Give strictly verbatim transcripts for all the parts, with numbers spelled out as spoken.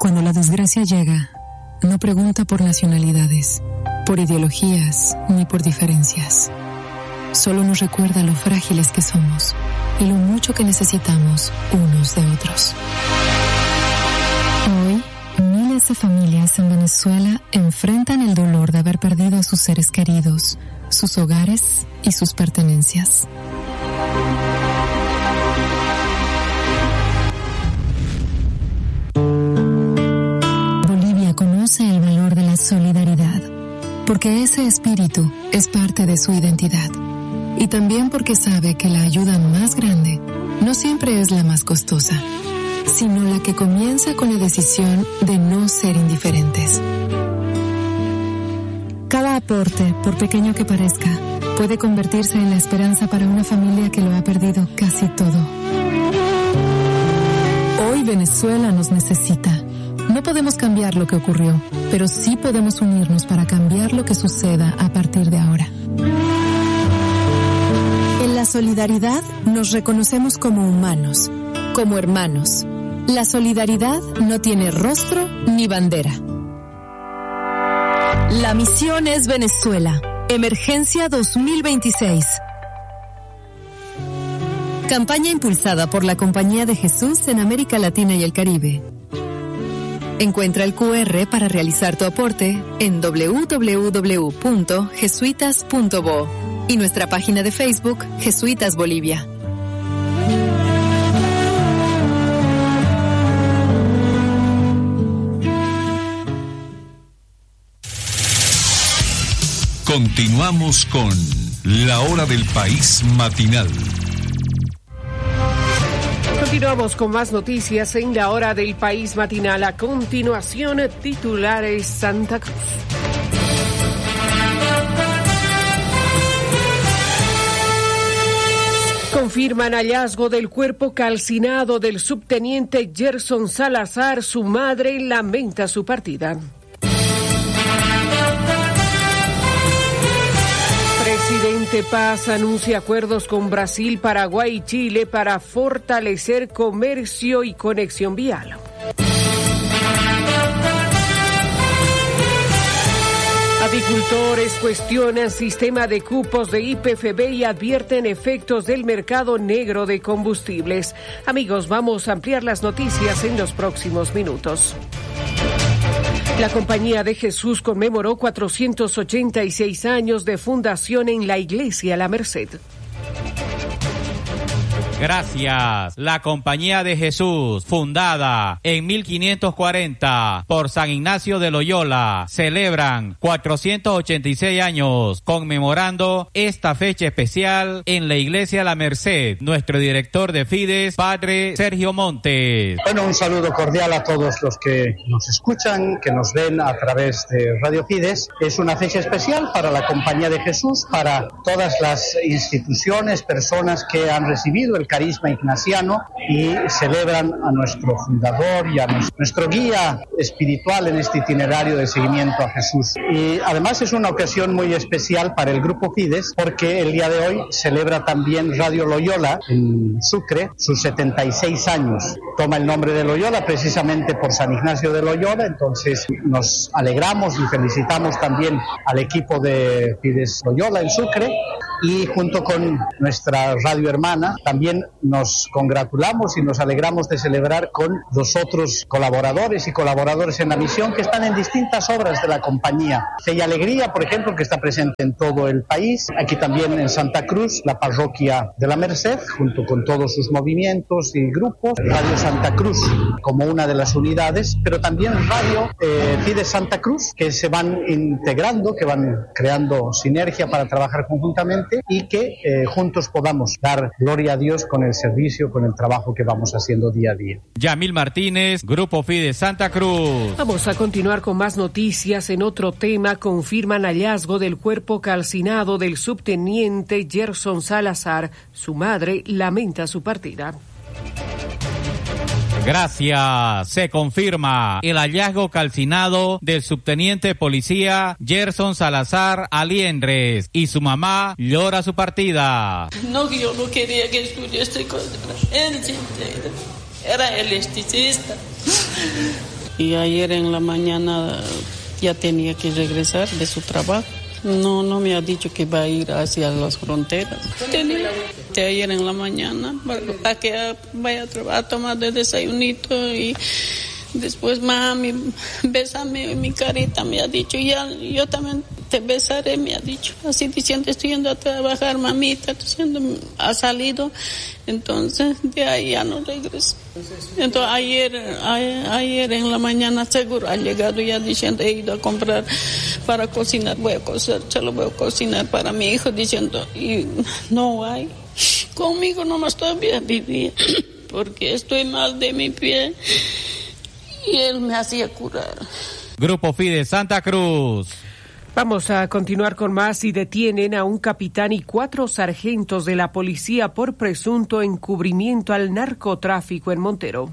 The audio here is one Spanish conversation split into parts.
Cuando la desgracia llega, no pregunta por nacionalidades, por ideologías ni por diferencias. Solo nos recuerda lo frágiles que somos y lo mucho que necesitamos unos de otros. Hoy, miles de familias en Venezuela enfrentan el dolor de haber perdido a sus seres queridos, sus hogares y sus pertenencias. Bolivia conoce el valor de la solidaridad, porque ese espíritu es parte de su identidad. Y también porque sabe que la ayuda más grande no siempre es la más costosa, sino la que comienza con la decisión de no ser indiferentes. Cada aporte, por pequeño que parezca, puede convertirse en la esperanza para una familia que lo ha perdido casi todo. Hoy Venezuela nos necesita. No podemos cambiar lo que ocurrió, pero sí podemos unirnos para cambiar lo que suceda a partir de ahora. En la solidaridad nos reconocemos como humanos, como hermanos. La solidaridad no tiene rostro ni bandera. La misión es Venezuela. Emergencia dos mil veintiséis. Campaña impulsada por la Compañía de Jesús en América Latina y el Caribe. Encuentra el cu erre para realizar tu aporte en doble u doble u doble u punto jesuitas punto bo y nuestra página de Facebook Jesuitas Bolivia. Continuamos con La Hora del País Matinal. Continuamos con más noticias en La Hora del País Matinal. A continuación, titulares Santa Cruz. Confirman hallazgo del cuerpo calcinado del subteniente Gerson Salazar. Su madre lamenta su partida. Presidente Paz anuncia acuerdos con Brasil, Paraguay y Chile para fortalecer comercio y conexión vial. Apicultores cuestionan sistema de cupos de I P F B y advierten efectos del mercado negro de combustibles. Amigos, vamos a ampliar las noticias en los próximos minutos. La Compañía de Jesús conmemoró cuatrocientos ochenta y seis años de fundación en la Iglesia La Merced. Gracias. La Compañía de Jesús, fundada en mil quinientos cuarenta por San Ignacio de Loyola, celebran cuatrocientos ochenta y seis años conmemorando esta fecha especial en la Iglesia La Merced. Nuestro director de Fides, Padre Sergio Montes. Bueno, un saludo cordial a todos los que nos escuchan, que nos ven a través de Radio Fides. Es una fecha especial para la Compañía de Jesús, para todas las instituciones, personas que han recibido el carisma ignaciano y celebran a nuestro fundador y a nuestro guía espiritual en este itinerario de seguimiento a Jesús. Y además es una ocasión muy especial para el Grupo Fides, porque el día de hoy celebra también Radio Loyola en Sucre sus setenta y seis años. Toma el nombre de Loyola precisamente por San Ignacio de Loyola, entonces nos alegramos y felicitamos también al equipo de Fides Loyola en Sucre, y junto con nuestra radio hermana también nos congratulamos y nos alegramos de celebrar con los otros colaboradores y colaboradores en la misión que están en distintas obras de la compañía. Fe y Alegría, por ejemplo, que está presente en todo el país, aquí también en Santa Cruz, la parroquia de la Merced, junto con todos sus movimientos y grupos, Radio Santa Cruz como una de las unidades, pero también Radio eh, Fides Santa Cruz, que se van integrando, que van creando sinergia para trabajar conjuntamente y que eh, juntos podamos dar gloria a Dios con el servicio, con el trabajo que vamos haciendo día a día. Yamil Martínez, Grupo Fides Santa Cruz. Vamos a continuar con más noticias. En otro tema, confirman hallazgo del cuerpo calcinado del subteniente Gerson Salazar. Su madre lamenta su partida. Gracias. Se confirma el hallazgo calcinado del subteniente policía Gerson Salazar Aliendres y su mamá llora su partida. No, yo no quería que estudiase con él. Él era electricista. y ayer en la mañana ya tenía que regresar de su trabajo. No, no me ha dicho que va a ir hacia las fronteras. Tenía de ayer en la mañana para que vaya a, trabajar, a tomar de desayunito y después, mami, bésame mi carita, me ha dicho. Ya, yo también te besaré, me ha dicho. Así diciendo, estoy yendo a trabajar, mamita, diciendo, ha salido. Entonces, de ahí ya no regreso. Entonces, ayer, ayer, ayer en la mañana seguro ha llegado ya diciendo, he ido a comprar para cocinar, voy a cocinar, se lo voy a cocinar para mi hijo, diciendo, y no hay. Conmigo nomás todavía vivía, porque estoy mal de mi pie. Y él me hacía curar. Grupo Fides Santa Cruz. Vamos a continuar con más y detienen a un capitán y cuatro sargentos de la policía por presunto encubrimiento al narcotráfico en Montero.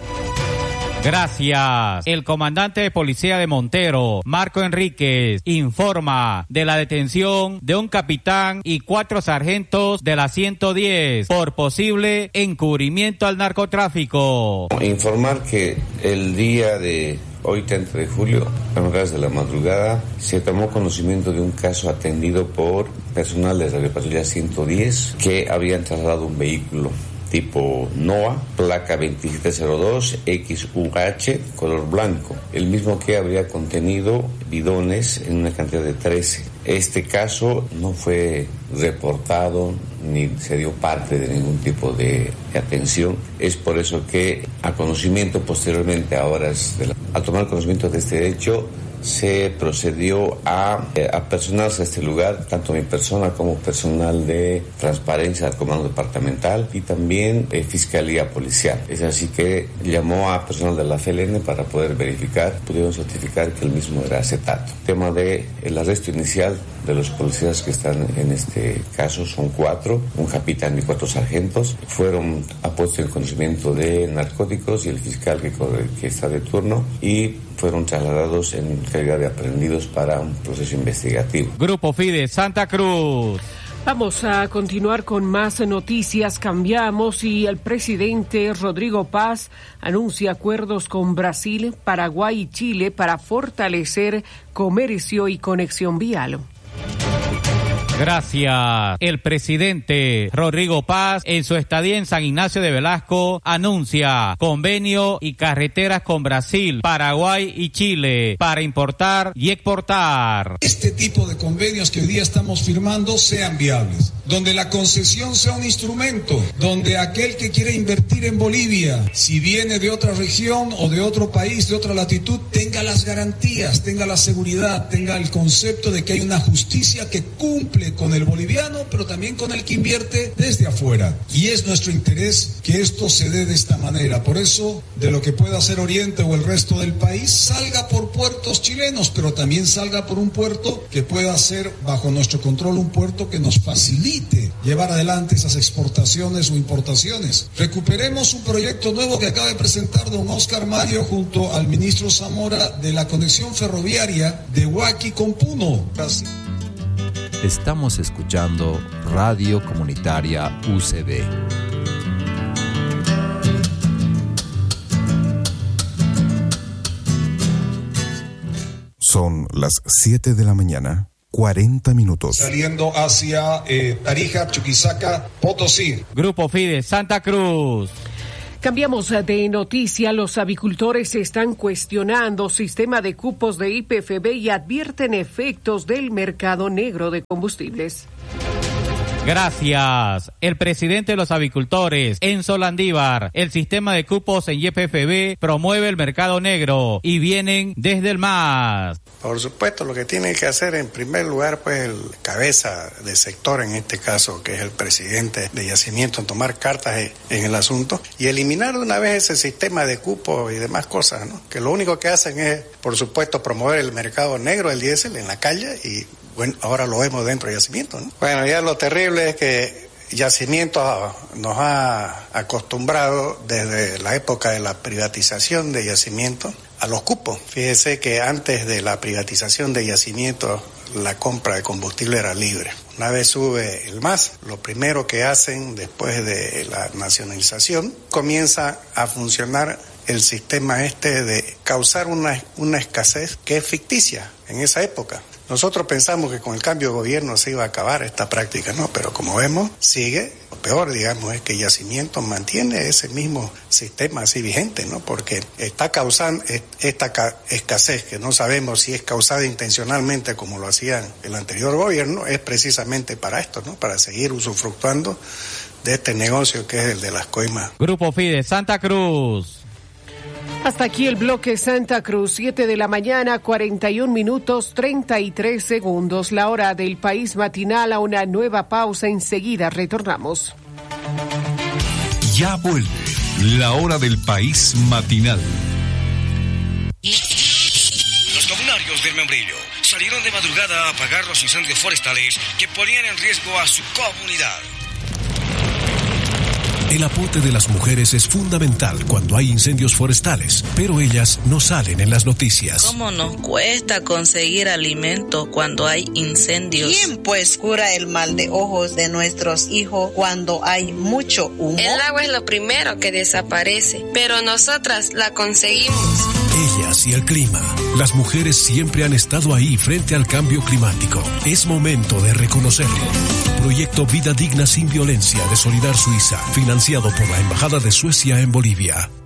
Gracias. El comandante de policía de Montero, Marco Enríquez, informa de la detención de un capitán y cuatro sargentos de la ciento diez por posible encubrimiento al narcotráfico. Informar que el día de hoy, treinta de julio, a horas de la madrugada, se tomó conocimiento de un caso atendido por personal de Radio Patrulla ciento diez que habían trasladado un vehículo tipo Noah, placa veintisiete cero dos X U H, color blanco, el mismo que habría contenido bidones en una cantidad de trece. Este caso no fue reportado ni se dio parte de ningún tipo de atención. Es por eso que a conocimiento posteriormente, a horas de la, al tomar conocimiento de este hecho, se procedió a, eh, a personarse a este lugar, tanto mi persona como personal de transparencia del comando departamental y también eh, fiscalía policial. Es así que llamó a personal de la F L N para poder verificar, pudieron certificar que el mismo era acetato. Tema de el arresto inicial de los policías que están en este caso son cuatro, un capitán y cuatro sargentos, fueron puestos en conocimiento de narcóticos y el fiscal que, que está de turno y fueron trasladados en calidad de aprehendidos para un proceso investigativo. Grupo Fides Santa Cruz. Vamos a continuar con más noticias. Cambiamos y el presidente Rodrigo Paz anuncia acuerdos con Brasil, Paraguay y Chile para fortalecer comercio y conexión vial. Gracias. El presidente Rodrigo Paz, en su estadía en San Ignacio de Velasco, anuncia convenio y carreteras con Brasil, Paraguay y Chile para importar y exportar. Este tipo de convenios que hoy día estamos firmando sean viables, donde la concesión sea un instrumento, donde aquel que quiere invertir en Bolivia, si viene de otra región o de otro país, de otra latitud, tenga las garantías, tenga la seguridad, tenga el concepto de que hay una justicia que cumple con el boliviano, pero también con el que invierte desde afuera. Y es nuestro interés que esto se dé de esta manera. Por eso, de lo que pueda hacer Oriente o el resto del país, salga por puertos chilenos, pero también salga por un puerto que pueda ser, bajo nuestro control, un puerto que nos facilite llevar adelante esas exportaciones o importaciones. Recuperemos un proyecto nuevo que acaba de presentar don Oscar Mario junto al ministro Zamora de la conexión ferroviaria de Huaki con Puno, Brasil. Estamos escuchando Radio Comunitaria U C B. Son las siete de la mañana, cuarenta minutos. Saliendo hacia eh, Tarija, Chuquisaca, Potosí. Grupo Fides Santa Cruz. Cambiamos de noticia. Los avicultores están cuestionando sistema de cupos de I P F B y advierten efectos del mercado negro de combustibles. Gracias. El presidente de los avicultores, Enzo Landívar, el sistema de cupos en Y P F B promueve el mercado negro y vienen desde el M A S. Por supuesto, lo que tiene que hacer en primer lugar, pues el cabeza de sector, en este caso, que es el presidente de Yacimiento, en tomar cartas en el asunto y eliminar de una vez ese sistema de cupos y demás cosas, ¿no? Que lo único que hacen es, por supuesto, promover el mercado negro, el diésel, en la calle y bueno, ahora lo vemos dentro de Yacimiento, ¿no? Bueno, ya lo terrible es que Yacimiento nos ha acostumbrado desde la época de la privatización de Yacimiento a los cupos. Fíjese que antes de la privatización de Yacimiento la compra de combustible era libre. Una vez sube el M A S, lo primero que hacen después de la nacionalización comienza a funcionar el sistema este de causar una, una escasez que es ficticia en esa época. Nosotros pensamos que con el cambio de gobierno se iba a acabar esta práctica, ¿no? Pero como vemos, sigue. Lo peor, digamos, es que Yacimientos mantiene ese mismo sistema así vigente, ¿no? Porque está causando esta escasez, que no sabemos si es causada intencionalmente como lo hacían el anterior gobierno, es precisamente para esto, ¿no? Para seguir usufructuando de este negocio que es el de las coimas. Grupo Fide, Santa Cruz. Hasta aquí el bloque Santa Cruz, siete de la mañana, cuarenta y un minutos, treinta y tres segundos. La hora del país matinal, a una nueva pausa. Enseguida retornamos. Ya vuelve la hora del país matinal. Los comunarios del Membrillo salieron de madrugada a apagar los incendios forestales que ponían en riesgo a su comunidad. El aporte de las mujeres es fundamental cuando hay incendios forestales, pero ellas no salen en las noticias. ¿Cómo nos cuesta conseguir alimento cuando hay incendios? ¿Quién pues cura el mal de ojos de nuestros hijos cuando hay mucho humo? El agua es lo primero que desaparece, pero nosotras la conseguimos. Ellas y el clima. Las mujeres siempre han estado ahí frente al cambio climático. Es momento de reconocerlo. Proyecto Vida Digna sin Violencia de Solidar Suiza, financiado por la Embajada de Suecia en Bolivia.